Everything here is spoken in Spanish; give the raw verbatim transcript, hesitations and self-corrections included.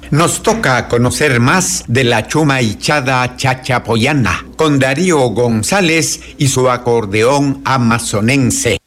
Nos toca conocer más de la chuma hinchada chachapoyana, con Darío González y su acordeón amazonense.